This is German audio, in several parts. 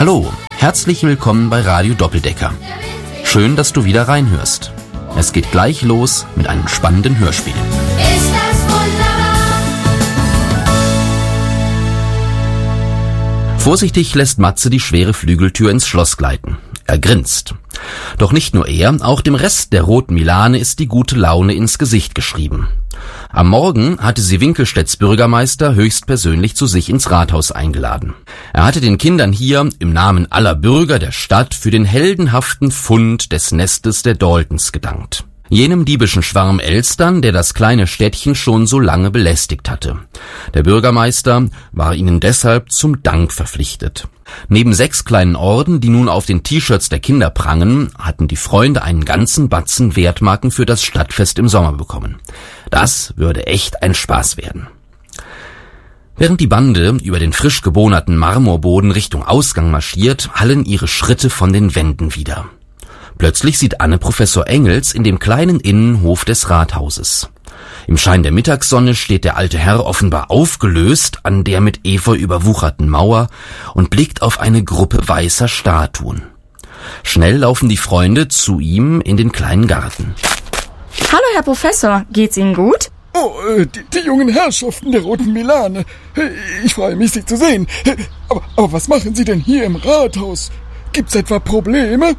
Hallo, herzlich willkommen bei Radio Doppeldecker. Schön, dass du wieder reinhörst. Es geht gleich los mit einem spannenden Hörspiel. Ist das wunderbar? Vorsichtig lässt Matze die schwere Flügeltür ins Schloss gleiten. Er grinst. Doch nicht nur er, auch dem Rest der Roten Milane ist die gute Laune ins Gesicht geschrieben. Am Morgen hatte sie Winkelstedts Bürgermeister höchstpersönlich zu sich ins Rathaus eingeladen. Er hatte den Kindern hier im Namen aller Bürger der Stadt für den heldenhaften Fund des Nestes der Daltons gedankt. Jenem diebischen Schwarm Elstern, der das kleine Städtchen schon so lange belästigt hatte. Der Bürgermeister war ihnen deshalb zum Dank verpflichtet. Neben 6 kleinen Orden, die nun auf den T-Shirts der Kinder prangen, hatten die Freunde einen ganzen Batzen Wertmarken für das Stadtfest im Sommer bekommen. Das würde echt ein Spaß werden. Während die Bande über den frisch gebohnerten Marmorboden Richtung Ausgang marschiert, hallen ihre Schritte von den Wänden wieder. Plötzlich sieht Anne Professor Engels in dem kleinen Innenhof des Rathauses. Im Schein der Mittagssonne steht der alte Herr offenbar aufgelöst an der mit Efeu überwucherten Mauer und blickt auf eine Gruppe weißer Statuen. Schnell laufen die Freunde zu ihm in den kleinen Garten. Hallo, Herr Professor. Geht's Ihnen gut? Oh, die jungen Herrschaften der Roten Milane. Ich freue mich, Sie zu sehen. Aber was machen Sie denn hier im Rathaus? Gibt's etwa Probleme?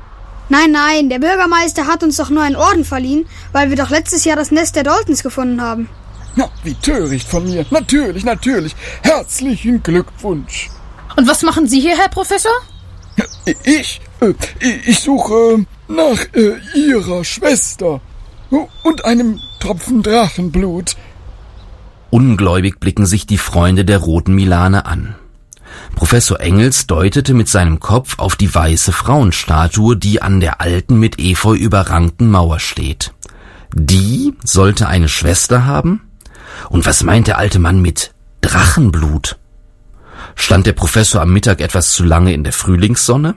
Nein, der Bürgermeister hat uns doch nur einen Orden verliehen, weil wir doch letztes Jahr das Nest der Daltons gefunden haben. Na, wie töricht von mir. Natürlich. Herzlichen Glückwunsch. Und was machen Sie hier, Herr Professor? Ich suche nach Ihrer Schwester und einem Tropfen Drachenblut. Ungläubig blicken sich die Freunde der Roten Milane an. Professor Engels deutete mit seinem Kopf auf die weiße Frauenstatue, die an der alten mit Efeu überrankten Mauer steht. Die sollte eine Schwester haben? Und was meint der alte Mann mit Drachenblut? Stand der Professor am Mittag etwas zu lange in der Frühlingssonne?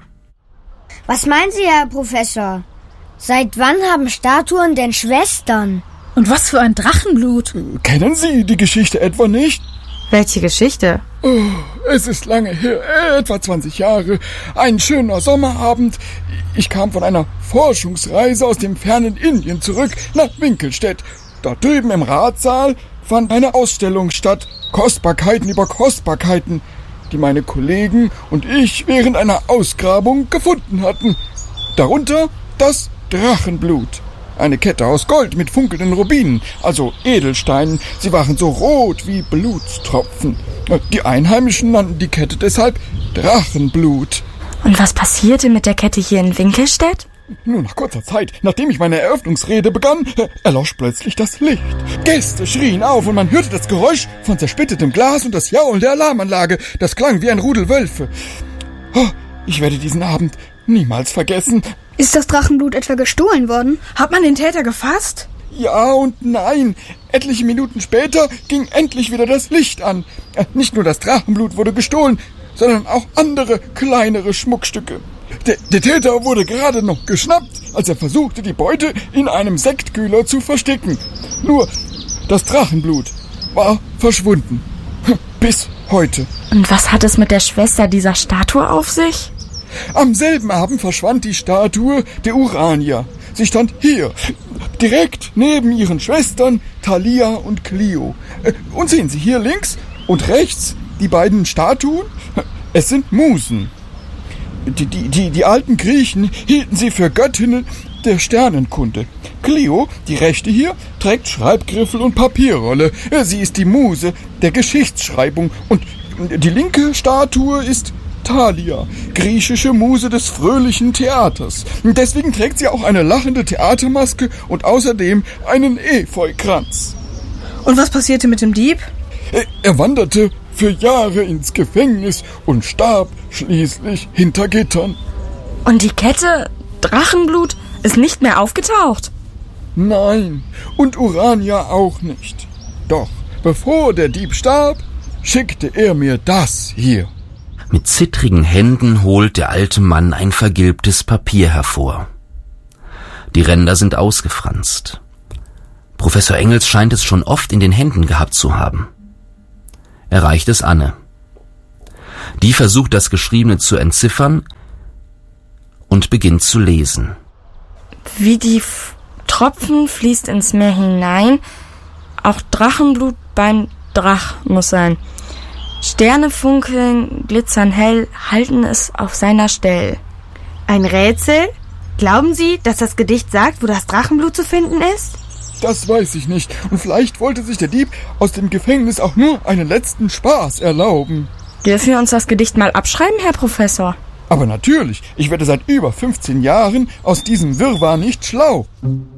Was meinen Sie, Herr Professor? Seit wann haben Statuen denn Schwestern? Und was für ein Drachenblut? Kennen Sie die Geschichte etwa nicht? Welche Geschichte? Oh, es ist lange her, etwa 20 Jahre. Ein schöner Sommerabend. Ich kam von einer Forschungsreise aus dem fernen Indien zurück nach Winkelstedt. Dort drüben im Ratssaal fand eine Ausstellung statt. Kostbarkeiten über Kostbarkeiten, die meine Kollegen und ich während einer Ausgrabung gefunden hatten. Darunter das Drachenblut. Eine Kette aus Gold mit funkelnden Rubinen, also Edelsteinen. Sie waren so rot wie Blutstropfen. Die Einheimischen nannten die Kette deshalb Drachenblut. Und was passierte mit der Kette hier in Winkelstedt? Nur nach kurzer Zeit, nachdem ich meine Eröffnungsrede begann, erlosch plötzlich das Licht. Gäste schrien auf und man hörte das Geräusch von zersplittertem Glas und das Jaulen der Alarmanlage. Das klang wie ein Rudel Wölfe. Oh, ich werde diesen Abend niemals vergessen. Ist das Drachenblut etwa gestohlen worden? Hat man den Täter gefasst? Ja und nein. Etliche Minuten später ging endlich wieder das Licht an. Nicht nur das Drachenblut wurde gestohlen, sondern auch andere, kleinere Schmuckstücke. Der Täter wurde gerade noch geschnappt, als er versuchte, die Beute in einem Sektkühler zu verstecken. Nur das Drachenblut war verschwunden. Bis heute. Und was hat es mit der Schwester dieser Statue auf sich? Am selben Abend verschwand die Statue der Urania. Sie stand hier, direkt neben ihren Schwestern Thalia und Clio. Und sehen Sie hier links und rechts die beiden Statuen? Es sind Musen. Die alten Griechen hielten sie für Göttinnen der Sternenkunde. Clio, die rechte hier, trägt Schreibgriffel und Papierrolle. Sie ist die Muse der Geschichtsschreibung. Und die linke Statue ist Thalia, griechische Muse des fröhlichen Theaters. Deswegen trägt sie auch eine lachende Theatermaske und außerdem einen Efeukranz. Und was passierte mit dem Dieb? Er wanderte für Jahre ins Gefängnis und starb schließlich hinter Gittern. Und die Kette Drachenblut ist nicht mehr aufgetaucht? Nein, und Urania auch nicht. Doch bevor der Dieb starb, schickte er mir das hier. Mit zittrigen Händen holt der alte Mann ein vergilbtes Papier hervor. Die Ränder sind ausgefranst. Professor Engels scheint es schon oft in den Händen gehabt zu haben. Er reicht es Anne. Die versucht das Geschriebene zu entziffern und beginnt zu lesen. Wie die Tropfen fließt ins Meer hinein, auch Drachenblut beim Drach muss sein. Sterne funkeln, glitzern hell, halten es auf seiner Stell. Ein Rätsel? Glauben Sie, dass das Gedicht sagt, wo das Drachenblut zu finden ist? Das weiß ich nicht. Und vielleicht wollte sich der Dieb aus dem Gefängnis auch nur einen letzten Spaß erlauben. Dürfen wir uns das Gedicht mal abschreiben, Herr Professor? Aber natürlich, ich werde seit über 15 Jahren aus diesem Wirrwarr nicht schlau.